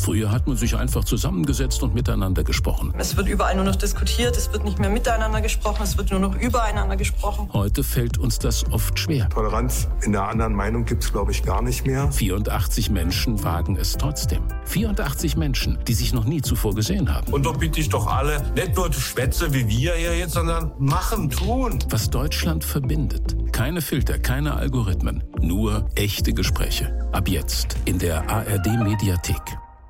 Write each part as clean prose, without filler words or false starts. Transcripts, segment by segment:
Früher hat man sich einfach zusammengesetzt und miteinander gesprochen. Es wird überall nur noch diskutiert, es wird nicht mehr miteinander gesprochen, es wird nur noch übereinander gesprochen. Heute fällt uns das oft schwer. Toleranz in der anderen Meinung gibt es, glaube ich, gar nicht mehr. 84 Menschen wagen es trotzdem. 84 Menschen, die sich noch nie zuvor gesehen haben. Und da bitte ich doch alle, nicht nur Schwätze wie wir hier jetzt, sondern machen, tun. Was Deutschland verbindet. Keine Filter, keine Algorithmen. Nur echte Gespräche. Ab jetzt in der ARD-Mediathek.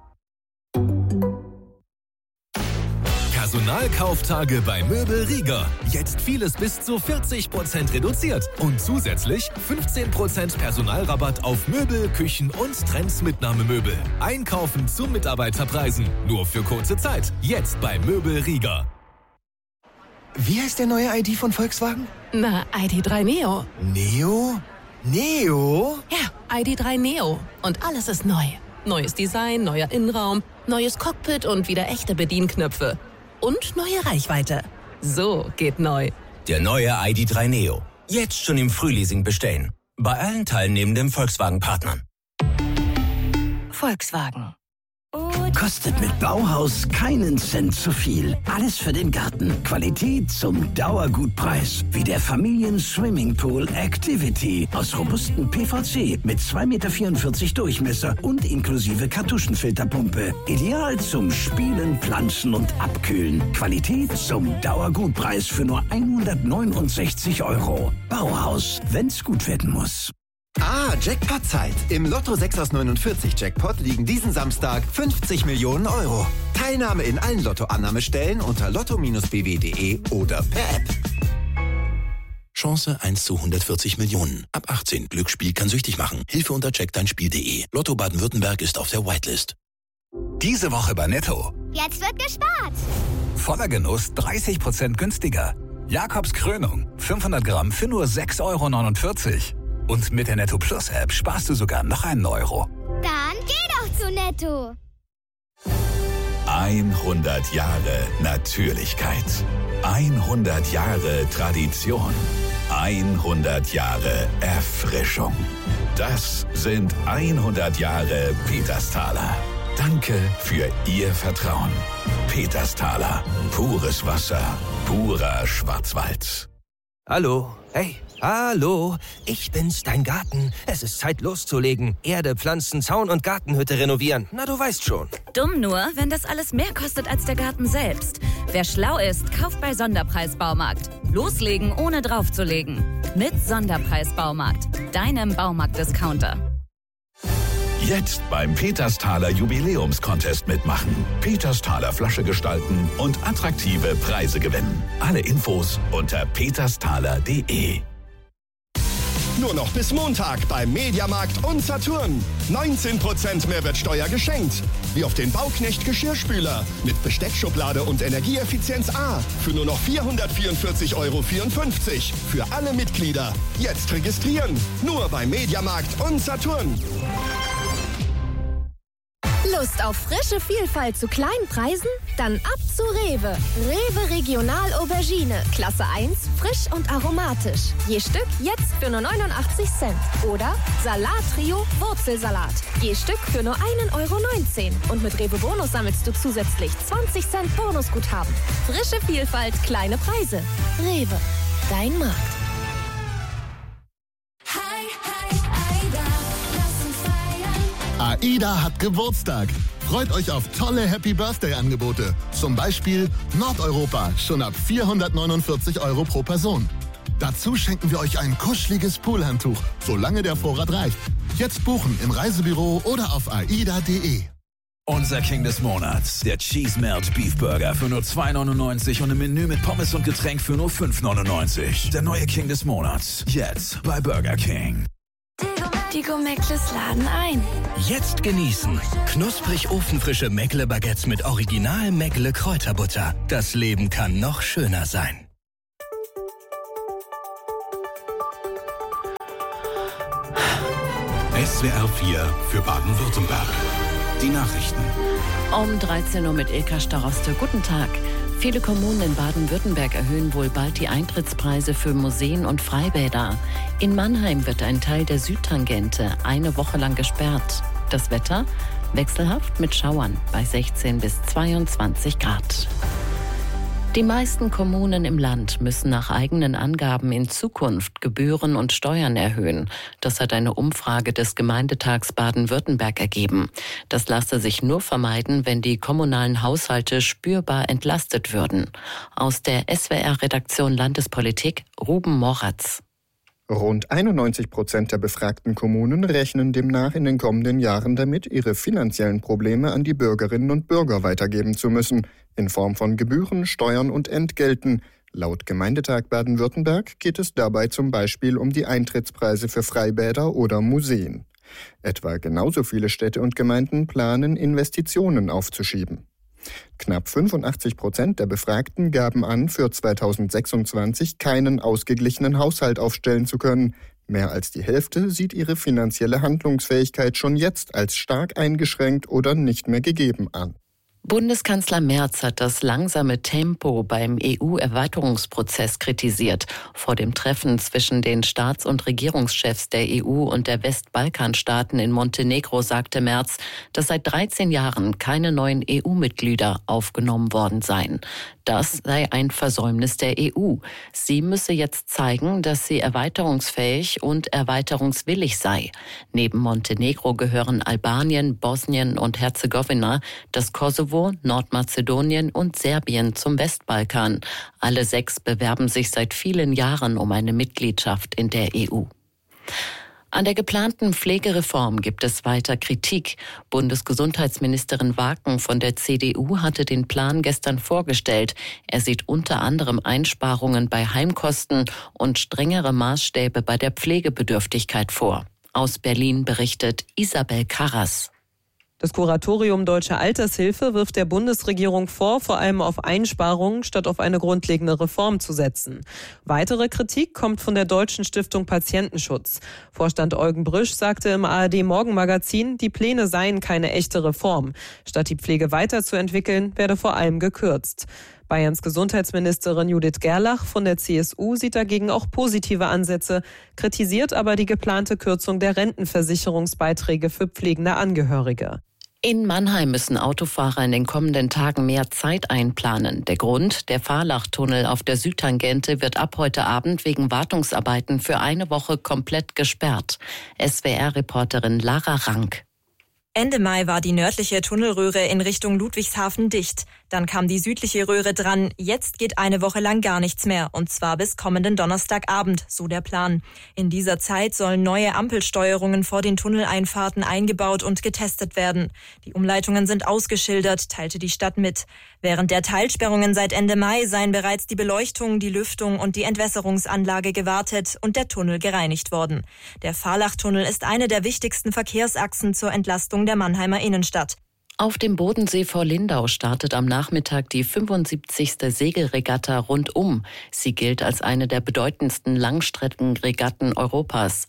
Personalkauftage bei Möbel Rieger. Jetzt vieles bis zu 40% reduziert. Und zusätzlich 15% Personalrabatt auf Möbel, Küchen und Trendsmitnahmemöbel. Einkaufen zu Mitarbeiterpreisen. Nur für kurze Zeit. Jetzt bei Möbel Rieger. Wie heißt der neue ID von Volkswagen? Na, ID.3 Neo. Neo? Neo? Ja, ID.3 Neo. Und alles ist neu. Neues Design, neuer Innenraum, neues Cockpit und wieder echte Bedienknöpfe. Und neue Reichweite. So geht neu. Der neue ID.3 Neo. Jetzt schon im Frühleasing bestellen. Bei allen teilnehmenden Volkswagen-Partnern. Volkswagen. Kostet mit Bauhaus keinen Cent zu viel. Alles für den Garten. Qualität zum Dauergutpreis. Wie der Familien-Swimmingpool Activity. Aus robustem PVC mit 2,44 Meter Durchmesser und inklusive Kartuschenfilterpumpe. Ideal zum Spielen, Planschen und Abkühlen. Qualität zum Dauergutpreis für nur 169 €. Bauhaus, wenn's gut werden muss. Jackpot-Zeit. Im Lotto 6 aus 49 Jackpot liegen diesen Samstag 50 Millionen €. Teilnahme in allen Lottoannahmestellen unter lotto-bw.de oder per App. Chance 1 zu 140 Millionen. Ab 18. Glücksspiel kann süchtig machen. Hilfe unter checkdeinspiel.de. Lotto Baden-Württemberg ist auf der Whitelist. Diese Woche bei Netto. Jetzt wird gespart. Voller Genuss 30% günstiger. Jakobs Krönung. 500 Gramm für nur 6,49 €. Und mit der Netto Plus App sparst du sogar noch einen €. Dann geh doch zu Netto. 100 Jahre Natürlichkeit. 100 Jahre Tradition. 100 Jahre Erfrischung. Das sind 100 Jahre Petersthaler. Danke für Ihr Vertrauen. Petersthaler. Pures Wasser. Purer Schwarzwald. Hallo. Hey, hallo. Ich bin's, dein Garten. Es ist Zeit loszulegen. Erde, Pflanzen, Zaun und Gartenhütte renovieren. Na, du weißt schon. Dumm nur, wenn das alles mehr kostet als der Garten selbst. Wer schlau ist, kauft bei Sonderpreis Baumarkt. Loslegen, ohne draufzulegen. Mit Sonderpreis Baumarkt. Deinem Baumarkt-Discounter. Jetzt beim Petersthaler Jubiläumscontest mitmachen. Petersthaler Flasche gestalten und attraktive Preise gewinnen. Alle Infos unter petersthaler.de. Nur noch bis Montag beim Mediamarkt und Saturn. 19% Mehrwertsteuer geschenkt. Wie auf den Bauknecht Geschirrspüler mit Besteckschublade und Energieeffizienz A. Für nur noch 444,54 € für alle Mitglieder. Jetzt registrieren. Nur beim Mediamarkt und Saturn. Lust auf frische Vielfalt zu kleinen Preisen? Dann ab zu Rewe. Rewe Regional Aubergine. Klasse 1, frisch und aromatisch. Je Stück jetzt für nur 89 Cent. Oder Salat Trio Wurzelsalat. Je Stück für nur 1,19 €. Und mit Rewe Bonus sammelst du zusätzlich 20 Cent Bonusguthaben. Frische Vielfalt, kleine Preise. Rewe, dein Markt. AIDA hat Geburtstag. Freut euch auf tolle Happy-Birthday-Angebote. Zum Beispiel Nordeuropa, schon ab 449 € pro Person. Dazu schenken wir euch ein kuscheliges Poolhandtuch, solange der Vorrat reicht. Jetzt buchen im Reisebüro oder auf aida.de. Unser King des Monats, der Cheese Melt Beef Burger für nur 2,99 € und ein Menü mit Pommes und Getränk für nur 5,99 €. Der neue King des Monats, jetzt bei Burger King. Die Meckles laden ein. Jetzt genießen. Knusprig ofenfrische Meckle-Baguettes mit Original Meckle Kräuterbutter. Das Leben kann noch schöner sein. SWR 4 für Baden-Württemberg. Die Nachrichten. Um 13 Uhr mit Ilka Staroste. Guten Tag. Viele Kommunen in Baden-Württemberg erhöhen wohl bald die Eintrittspreise für Museen und Freibäder. In Mannheim wird ein Teil der Südtangente eine Woche lang gesperrt. Das Wetter? Wechselhaft mit Schauern bei 16 bis 22 Grad. Die meisten Kommunen im Land müssen nach eigenen Angaben in Zukunft Gebühren und Steuern erhöhen. Das hat eine Umfrage des Gemeindetags Baden-Württemberg ergeben. Das lasse sich nur vermeiden, wenn die kommunalen Haushalte spürbar entlastet würden. Aus der SWR-Redaktion Landespolitik Ruben Moratz. Rund 91% der befragten Kommunen rechnen demnach in den kommenden Jahren damit, ihre finanziellen Probleme an die Bürgerinnen und Bürger weitergeben zu müssen, in Form von Gebühren, Steuern und Entgelten. Laut Gemeindetag Baden-Württemberg geht es dabei zum Beispiel um die Eintrittspreise für Freibäder oder Museen. Etwa genauso viele Städte und Gemeinden planen, Investitionen aufzuschieben. Knapp 85% der Befragten gaben an, für 2026 keinen ausgeglichenen Haushalt aufstellen zu können. Mehr als die Hälfte sieht ihre finanzielle Handlungsfähigkeit schon jetzt als stark eingeschränkt oder nicht mehr gegeben an. Bundeskanzler Merz hat das langsame Tempo beim EU-Erweiterungsprozess kritisiert. Vor dem Treffen zwischen den Staats- und Regierungschefs der EU und der Westbalkanstaaten in Montenegro sagte Merz, dass seit 13 Jahren keine neuen EU-Mitglieder aufgenommen worden seien. Das sei ein Versäumnis der EU. Sie müsse jetzt zeigen, dass sie erweiterungsfähig und erweiterungswillig sei. Neben Montenegro gehören Albanien, Bosnien und Herzegowina, das Kosovo, Nordmazedonien und Serbien zum Westbalkan. Alle 6 bewerben sich seit vielen Jahren um eine Mitgliedschaft in der EU. An der geplanten Pflegereform gibt es weiter Kritik. Bundesgesundheitsministerin Waken von der CDU hatte den Plan gestern vorgestellt. Er sieht unter anderem Einsparungen bei Heimkosten und strengere Maßstäbe bei der Pflegebedürftigkeit vor. Aus Berlin berichtet Isabel Karras. Das Kuratorium Deutsche Altershilfe wirft der Bundesregierung vor, vor allem auf Einsparungen statt auf eine grundlegende Reform zu setzen. Weitere Kritik kommt von der Deutschen Stiftung Patientenschutz. Vorstand Eugen Brüsch sagte im ARD-Morgenmagazin, die Pläne seien keine echte Reform. Statt die Pflege weiterzuentwickeln, werde vor allem gekürzt. Bayerns Gesundheitsministerin Judith Gerlach von der CSU sieht dagegen auch positive Ansätze, kritisiert aber die geplante Kürzung der Rentenversicherungsbeiträge für pflegende Angehörige. In Mannheim müssen Autofahrer in den kommenden Tagen mehr Zeit einplanen. Der Grund, der Fahrlachtunnel auf der Südtangente wird ab heute Abend wegen Wartungsarbeiten für eine Woche komplett gesperrt. SWR-Reporterin Lara Rank. Ende Mai war die nördliche Tunnelröhre in Richtung Ludwigshafen dicht. Dann kam die südliche Röhre dran. Jetzt geht eine Woche lang gar nichts mehr. Und zwar bis kommenden Donnerstagabend, so der Plan. In dieser Zeit sollen neue Ampelsteuerungen vor den Tunneleinfahrten eingebaut und getestet werden. Die Umleitungen sind ausgeschildert, teilte die Stadt mit. Während der Teilsperrungen seit Ende Mai seien bereits die Beleuchtung, die Lüftung und die Entwässerungsanlage gewartet und der Tunnel gereinigt worden. Der Fahrlachtunnel ist eine der wichtigsten Verkehrsachsen zur Entlastung der Mannheimer Innenstadt. Auf dem Bodensee vor Lindau startet am Nachmittag die 75. Segelregatta rundum. Sie gilt als eine der bedeutendsten Langstreckenregatten Europas.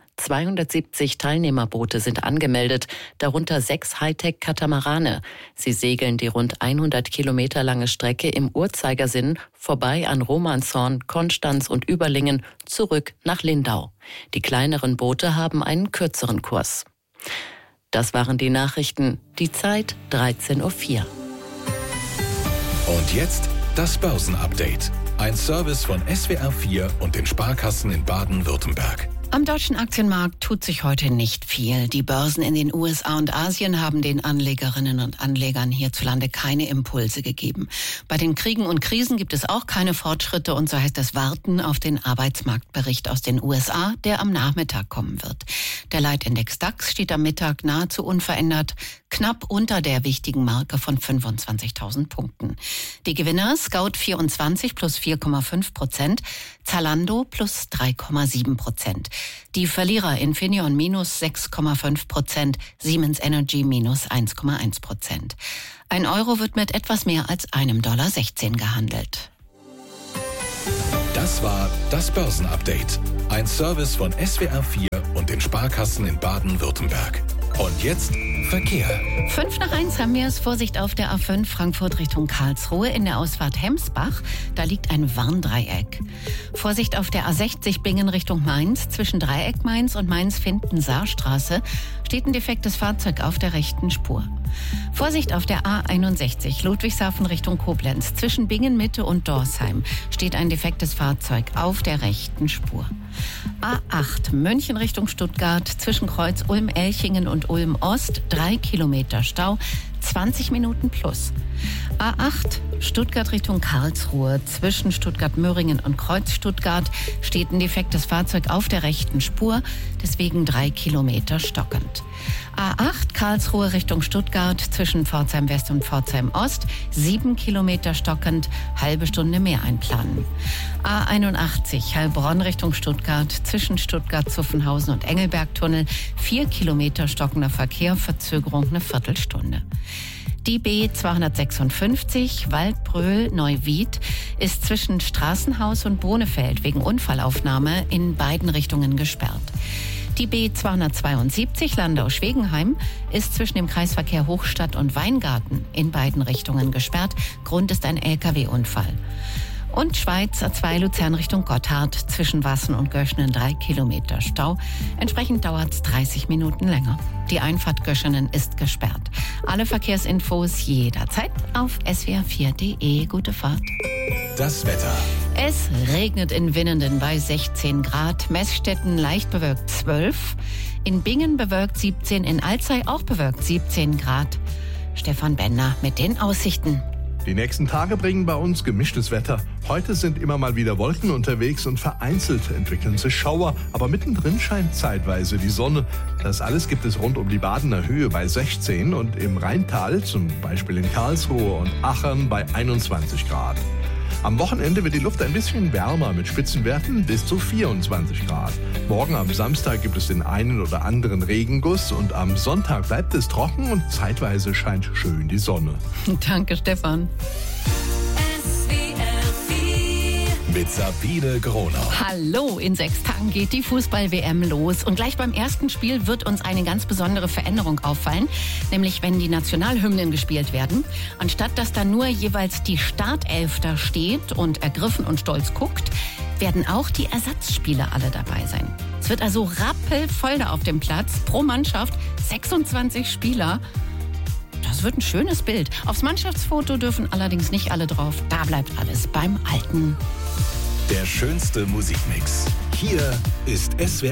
270 Teilnehmerboote sind angemeldet, darunter 6 Hightech-Katamarane. Sie segeln die rund 100 Kilometer lange Strecke im Uhrzeigersinn vorbei an Romanshorn, Konstanz und Überlingen zurück nach Lindau. Die kleineren Boote haben einen kürzeren Kurs. Das waren die Nachrichten. Die Zeit 13:04 Uhr. Und jetzt das Börsenupdate. Ein Service von SWR4 und den Sparkassen in Baden-Württemberg. Am deutschen Aktienmarkt tut sich heute nicht viel. Die Börsen in den USA und Asien haben den Anlegerinnen und Anlegern hierzulande keine Impulse gegeben. Bei den Kriegen und Krisen gibt es auch keine Fortschritte und so heißt es Warten auf den Arbeitsmarktbericht aus den USA, der am Nachmittag kommen wird. Der Leitindex DAX steht am Mittag nahezu unverändert, knapp unter der wichtigen Marke von 25.000 Punkten. Die Gewinner Scout24 plus 4,5%, Zalando plus 3,7%. Die Verlierer Infineon minus 6,5%, Siemens Energy minus 1,1%. Ein Euro wird mit etwas mehr als $1,16 gehandelt. Das war das Börsenupdate. Ein Service von SWR4 und den Sparkassen in Baden-Württemberg. Und jetzt Verkehr. 5:05 haben wir es. Vorsicht auf der A5 Frankfurt Richtung Karlsruhe in der Ausfahrt Hemsbach. Da liegt ein Warndreieck. Vorsicht auf der A60 Bingen Richtung Mainz. Zwischen Dreieck Mainz und Mainz-Finten-Saarstraße steht ein defektes Fahrzeug auf der rechten Spur. Vorsicht auf der A61 Ludwigshafen Richtung Koblenz. Zwischen Bingen-Mitte und Dorsheim steht ein defektes Fahrzeug auf der rechten Spur. A8 München Richtung Stuttgart zwischen Kreuz Ulm-Elchingen und Ulm-Ost 3 Kilometer Stau, 20 Minuten plus. A8 Stuttgart Richtung Karlsruhe zwischen Stuttgart-Möhringen und Kreuz Stuttgart steht ein defektes Fahrzeug auf der rechten Spur, deswegen 3 Kilometer stockend. A8 Karlsruhe Richtung Stuttgart zwischen Pforzheim West und Pforzheim Ost 7 Kilometer stockend, halbe Stunde mehr einplanen. A81 Heilbronn Richtung Stuttgart zwischen Stuttgart-Zuffenhausen und Engelbergtunnel 4 Kilometer stockender Verkehr, Verzögerung eine Viertelstunde. Die B256 Waldbröl-Neuwied ist zwischen Straßenhaus und Bonefeld wegen Unfallaufnahme in beiden Richtungen gesperrt. Die B272 Landau-Schwegenheim ist zwischen dem Kreisverkehr Hochstadt und Weingarten in beiden Richtungen gesperrt. Grund ist ein LKW-Unfall. Und Schweiz A2 Luzern Richtung Gotthard zwischen Wassen und Göschenen 3 Kilometer Stau. Entsprechend dauert es 30 Minuten länger. Die Einfahrt Göschenen ist gesperrt. Alle Verkehrsinfos jederzeit auf swr4.de. Gute Fahrt. Das Wetter. Es regnet in Winnenden bei 16 Grad, Messstätten leicht bewölkt 12, in Bingen bewölkt 17, in Alzey auch bewölkt 17 Grad. Stefan Bender mit den Aussichten. Die nächsten Tage bringen bei uns gemischtes Wetter. Heute sind immer mal wieder Wolken unterwegs und vereinzelt entwickeln sich Schauer, aber mittendrin scheint zeitweise die Sonne. Das alles gibt es rund um die Badener Höhe bei 16 und im Rheintal, zum Beispiel in Karlsruhe und Achern, bei 21 Grad. Am Wochenende wird die Luft ein bisschen wärmer mit Spitzenwerten bis zu 24 Grad. Morgen am Samstag gibt es den einen oder anderen Regenguss und am Sonntag bleibt es trocken und zeitweise scheint schön die Sonne. Danke, Stefan. Mit Sabine Gronau. Hallo, in 6 Tagen geht die Fußball-WM los. Und gleich beim ersten Spiel wird uns eine ganz besondere Veränderung auffallen. Nämlich, wenn die Nationalhymnen gespielt werden. Anstatt dass da nur jeweils die Startelf da steht und ergriffen und stolz guckt, werden auch die Ersatzspieler alle dabei sein. Es wird also rappelvoll da auf dem Platz. Pro Mannschaft 26 Spieler. Das wird ein schönes Bild. Aufs Mannschaftsfoto dürfen allerdings nicht alle drauf. Da bleibt alles beim Alten. Der schönste Musikmix. Hier ist SWR